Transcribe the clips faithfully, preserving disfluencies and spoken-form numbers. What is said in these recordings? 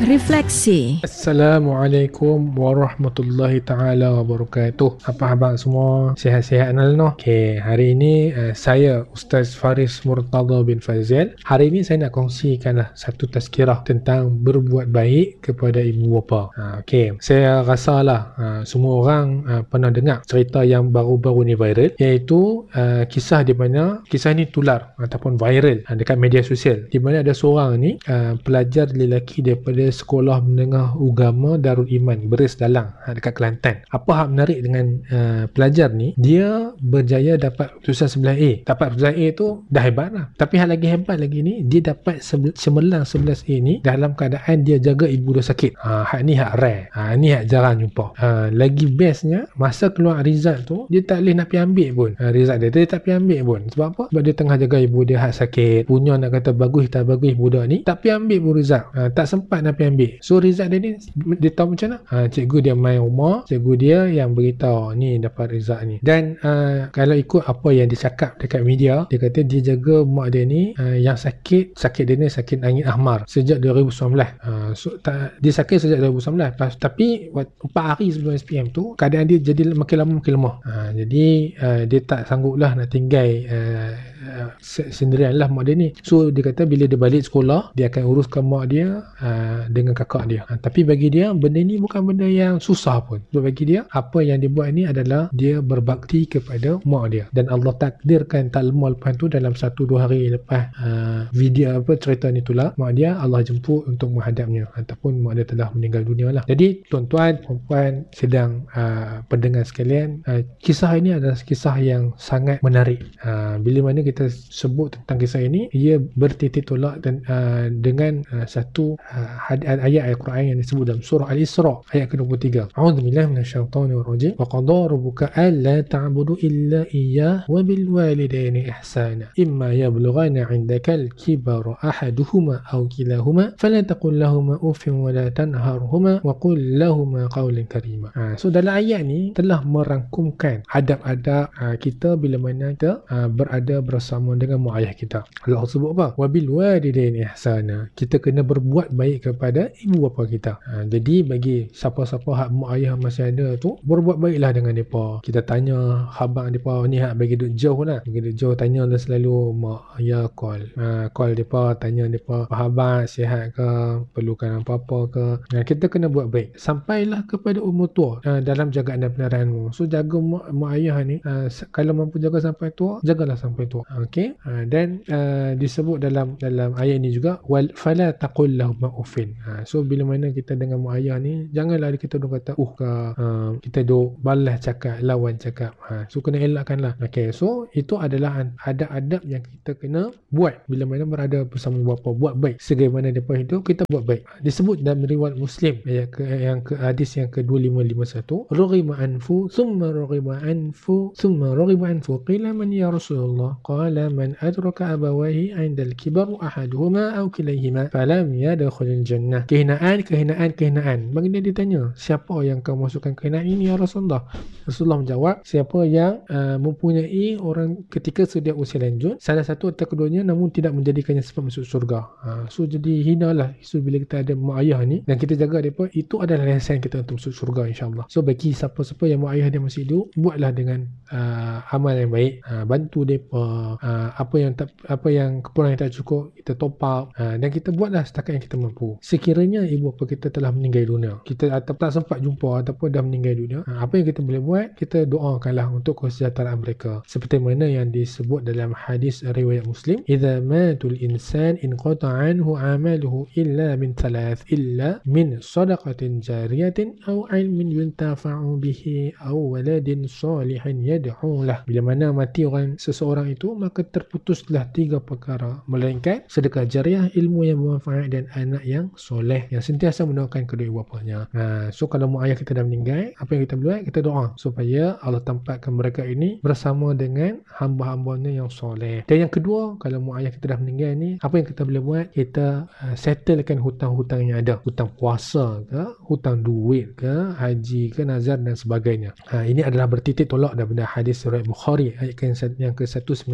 Refleksi. Assalamualaikum warahmatullahi taala wabarakatuh. Apa khabar semua? Sihat-sihat Nalno? Okey, hari ini uh, saya Ustaz Faris Murtada bin Fazil. Hari ini saya nak kongsikanlah satu tazkirah tentang berbuat baik kepada ibu bapa. Uh, Okey, saya rasalah uh, semua orang uh, pernah dengar cerita yang baru-baru ni viral, iaitu uh, kisah di mana kisah ni tular ataupun viral uh, dekat media sosial, di mana ada seorang ni uh, pelajar lelaki daripada sekolah menengah agama Darul Iman Beris Dalang dekat Kelantan. Apa hak menarik dengan uh, pelajar ni, dia berjaya dapat keputusan sebelas A. Dapat keputusan A tu dah hebat lah, tapi hal lagi hebat lagi ni, dia dapat cemerlang sebelas A ni dalam keadaan dia jaga ibu dia sakit. Ha, hak ni hak rare, ha, ni hak jarang jumpa. Ha, lagi bestnya, masa keluar result tu, dia tak boleh nak pergi ambil pun ha, result dia, dia tak pergi ambil pun. Sebab apa? Sebab dia tengah jaga ibu dia hak sakit, punya nak kata bagus tak bagus budak ni, tak pergi ambil pun result. Ha, tak sempat nak pergi ambil. So result dia ni, dia tahu macam mana? Ha, cikgu dia main rumah, cikgu dia yang beritahu ni dapat result ni. Dan uh, kalau ikut apa yang dia cakap dekat media, dia kata dia jaga mak dia ni uh, yang sakit, sakit dia ni sakit angin ahmar sejak dua ribu sembilan belas. Uh, so, tak, dia sakit sejak dua ribu sembilan belas. Pas, tapi empat hari sebelum S P M tu, keadaan dia jadi makin lama makin lemah. Uh, jadi uh, dia tak sanggup lah nak tinggal uh, uh, sendirian lah mak dia ni. So dia kata bila dia balik sekolah, dia akan uruskan mak dia uh, dengan kakak dia. Ha, tapi bagi dia, benda ni bukan benda yang susah pun. Sebab bagi dia, apa yang dia buat ni adalah dia berbakti kepada mak dia. Dan Allah takdirkan tak lama lepas tu, dalam satu dua hari lepas uh, video apa cerita ni tulah, mak dia Allah jemput untuk menghadapnya, ataupun mak dia telah meninggal dunia lah. Jadi tuan-tuan, puan-puan, sedang uh, pendengar sekalian, uh, kisah ini adalah kisah yang sangat menarik. Uh, bila mana kita sebut tentang kisah ini, ia bertitik tolak dan uh, dengan uh, satu uh, ayat Al-Quran yang disebut dalam surah Al-Isra ayat ke dua puluh tiga. A'udzubillahi minasyaitonir rajim. Wa qada rabbuka alla ta'budu illa iyyah wa bil walidaini ihsana. Imma yablughanna 'indaka al-kibara ahaduhuma aw kilahuma fala taqul lahumu uffin wa la tanharhuma wa qul lahumu qawlan karima. Ha, so dalam ayat ni telah merangkumkan adab-adab ha, kita bila mana kita ha, berada bersama dengan mak ayah kita. Allah sebut apa? Wa bil walidaini ihsana. Kita kena berbuat baik kepada ibu bapa kita. Ha, jadi bagi siapa-siapa hak mak ayah masih ada tu, berbuat baiklah dengan mereka. Kita tanya khabar mereka ni hak bagi duduk jauh lah. Bagi duduk jauh, tanyalah selalu mak ayah call. Ha, call mereka, tanya mereka apa khabar, sihat ke, perlukan apa-apa ke. Ha, kita kena buat baik. Sampailah kepada umur tua ha, dalam jagaan dan peliharaanmu. So jaga mak, mak ayah ni, ha, kalau mampu jaga sampai tua, jagalah sampai tua. Okey. Ha, dan uh, disebut dalam dalam ayat ni juga, wal fala taqul lahum uffin. Ha, so bila mana kita dengan mak ayah ni, janganlah kita duk kata uh ke, uh, kita duk balas cakap, lawan cakap. Ha, so kena elakkanlah. Okey, so itu adalah adab-adab yang kita kena buat bila mana berada bersama bapa. Buat baik sebagaimana depa hidup, kita buat baik. Disebut dalam riwayat Muslim ayat ke, yang ke hadis yang ke dua ribu lima ratus lima puluh satu, raghiba anfu thumma raghiba anfu thumma raghiba anfu qila man ya Rasulullah qala man adraka abawahi 'inda al-kibar ahaduhuma aw kilayhima falam yadkhulul jannah. Kehinaan, kehinaan, kehinaan. Baginda ditanya, siapa yang kau masukkan kehinaan ini ya Rasulullah? Rasulullah menjawab, siapa yang uh, mempunyai orang ketika sudah usia lanjut, salah satu atau keduanya namun tidak menjadikannya sebab masuk surga. Uh, so jadi hinalah. So bila kita ada mak ayah ni dan kita jaga mereka, itu adalah lesan kita untuk masuk surga insyaAllah. So bagi siapa-siapa yang mak ayah dia masih hidup, buatlah dengan uh, amal yang baik. Uh, bantu mereka. Uh, apa yang tak, apa yang kekurangan yang tak cukup, kita top up. Uh, dan kita buatlah setakat yang kita mampu. Sekiranya ibu bapa kita telah meninggal dunia, kita atau tak sempat jumpa ataupun dah meninggal dunia, apa yang kita boleh buat, kita doakanlah untuk kesejahteraan mereka. Seperti mana yang disebut dalam hadis riwayat Muslim, idza matul insan in qata'a anhu 'amaluhu illa min thalath, illa min sadaqatin jariyatin aw 'ilmin yuntafa'u bihi aw waladin salihin yad'u lah. Bila mana mati orang seseorang itu, maka terputuslah tiga perkara, melainkan sedekah jariah, ilmu yang bermanfaat, dan anak yang soleh yang sentiasa mendoakan kedua ibu bapanya. Ha, so kalau mak ayah kita dah meninggal, apa yang kita boleh buat? Kita doa supaya Allah tempatkan mereka ini bersama dengan hamba-hambanya yang soleh. Dan yang kedua, kalau mak ayah kita dah meninggal ni, apa yang kita boleh buat? Kita uh, settlekan hutang-hutang yang ada. Hutang puasa ke, hutang duit ke, haji ke, nazar dan sebagainya. Ha, ini adalah bertitik tolak daripada hadis riwayat Bukhari ayat yang ke seratus sembilan puluh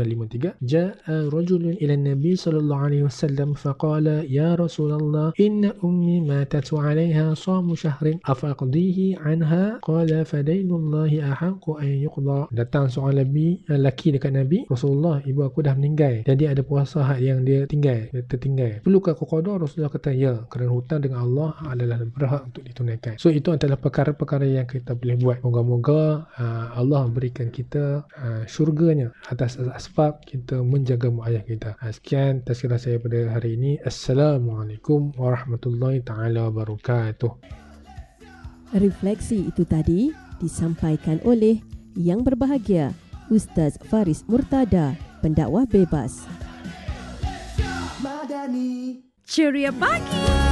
lima puluh tiga, ja'a rajulun ila Nabi sallallahu alaihi wasallam faqala ya Rasulullah inna ummi matat wa 'alayha shamu shahrin afaqdihi 'anha qala fadainullahi ahaqqu an yuqda. Datang seorang Nabi lelaki dekat Nabi, Rasulullah, ibu aku dah meninggal, jadi ada puasa had yang dia tinggal, dia tertinggal, perlukah aku qada? Rasulullah kata ya, kerana hutang dengan Allah adalah berhak untuk ditunaikan. So itu adalah perkara-perkara yang kita boleh buat. Moga-moga uh, Allah berikan kita uh, syurganya atas asbab kita menjaga mak ayah kita. Uh, sekian tazkirah saya pada hari ini. Assalamualaikum warahmatullahi taala wabarakatuh. Refleksi itu tadi disampaikan oleh Yang Berbahagia Ustaz Faris Murtada, pendakwah bebas. Ceria pagi.